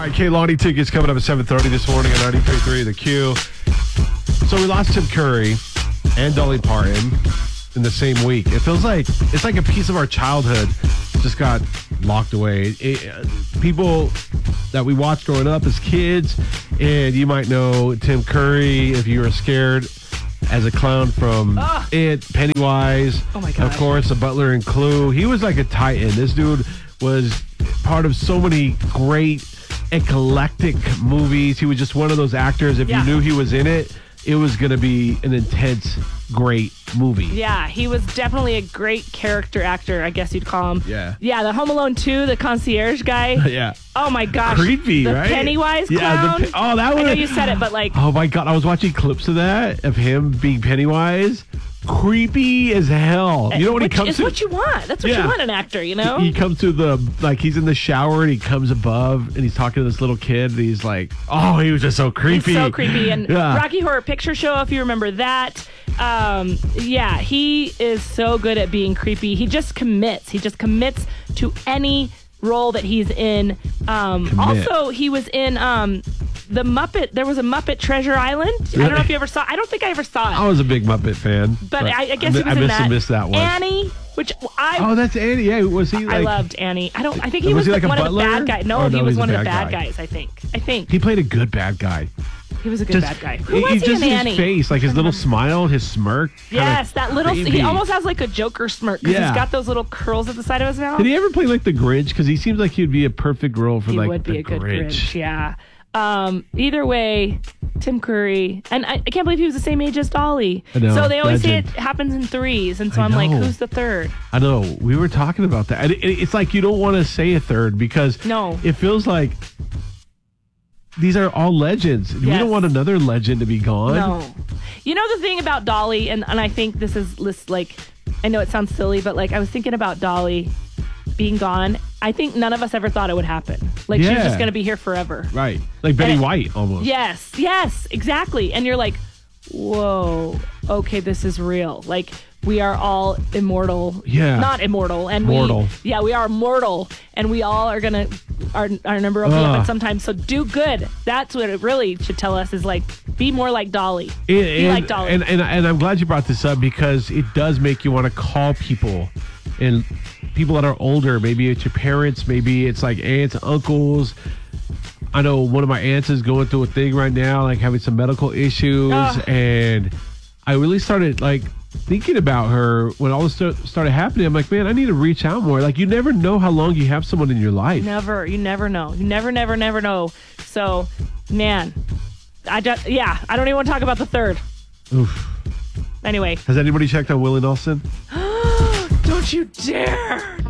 right, Kehlani tickets coming up at 7:30 this morning at 93.3 The Q. So we lost Tim Curry and Dolly Parton in the same week. It feels like it's like a piece of our childhood just got locked away. People that we watched growing up as kids, and you might know Tim Curry if you were scared as a clown from It, Pennywise. Oh my gosh. Of course, the Butler and Clue. He was like a titan. This dude was part of so many great eclectic movies. He was just one of those actors. If you knew he was in it, it was going to be an intense, great movie. Yeah, he was definitely a great character actor, I guess you'd call him. Yeah. Yeah, the Home Alone 2, the concierge guy. Yeah. Oh my gosh. Creepy, the right? Pennywise Yeah, clown. that one. I know you said it, but like. Oh my God, I was watching clips of that, of him being Pennywise. Creepy as hell. You know when he comes It's to... what you want. That's what you want in an actor, you know? He comes to he's in the shower and he comes above and he's talking to this little kid and he's like, oh, he was just so creepy. He's so creepy. And Rocky Horror Picture Show, if you remember that. He is so good at being creepy. He just commits. He just commits to any role that he's in. Also, he was in the Muppet. There was a Muppet Treasure Island. Really? I don't know if you ever saw it. I don't think I ever saw it. I was a big Muppet fan. But I guess he was in that. I missed that one. Annie, which Oh, that's Annie. Yeah, was he like... I loved Annie. I think he was he like one a of the butler? bad guys. No, Oh, he was he's one a of the bad bad guy. guys, I think. He played a good bad guy. He was a good bad guy. Who was he just in Annie? his face, like his little smile, his smirk. Yes, that little... creepy. He almost has like a Joker smirk because he's got those little curls at the side of his mouth. Did he ever play like the Grinch? Because he seems like he'd be a perfect role for He like would be the a good Grinch. Grinch, yeah. Either way, Tim Curry, and I can't believe he was the same age as Dolly. I know, So they always legend. say it happens in threes, and so I I'm like, know. who's the third? I know. We were talking about that. And it's like you don't want to say a third because it feels like these are all legends. We don't want another legend to be gone. No. You know the thing about Dolly, and I think this is like, I know it sounds silly, but like I was thinking about Dolly being gone. I think none of us ever thought it would happen. Like she was just going to be here forever. Right. Like Betty White almost. Yes, exactly. And you're like, whoa, okay, this is real. Like we are all immortal. Yeah. Not immortal. And mortal. we are mortal. And we all are going to, our number will be up at some time. So do good. That's what it really should tell us is like, be more like Dolly. Be like Dolly. And I'm glad you brought this up because it does make you want to call people and people that are older. Maybe it's your parents. Maybe it's like aunts, uncles. I know one of my aunts is going through a thing right now, like having some medical issues. And I really started like thinking about her when all this started happening. I'm like, man, I need to reach out more. Like you never know how long you have someone in your life. You never know. You never know. So, man, I don't even want to talk about the third. Oof. Anyway. Has anybody checked on Willie Nelson? Don't you dare.